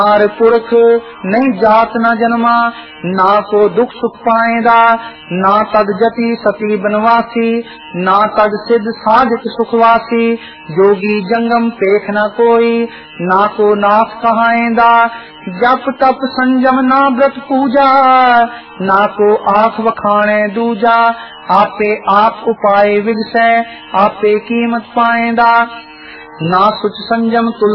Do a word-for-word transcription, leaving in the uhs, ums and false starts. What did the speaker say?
नार पुरख नहीं जात न जन्मा, ना को दुख सुख पाएगा, ना तद जति सती बनवासी, ना तद सिद्ध साधित सुखवासी, जोगी जंगम पेख न कोई, ना को नाथ कहाएगा, जप तप संयम ना व्रत पूजा, ना को आख वखाणे दूजा, आपे आप उपाय विगसै, आपे कीमत पाएगा, ना सुच संयम तुल